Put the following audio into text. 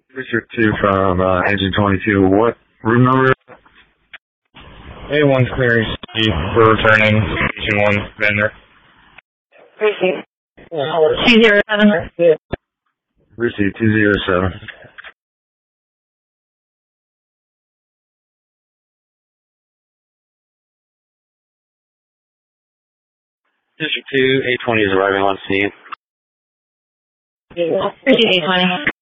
District 2 from Engine 22. What room number? A1's clearing C for returning Station 1 vendor. 207. Receive 207. District 2, A20 is arriving on scene. Appreciate 820.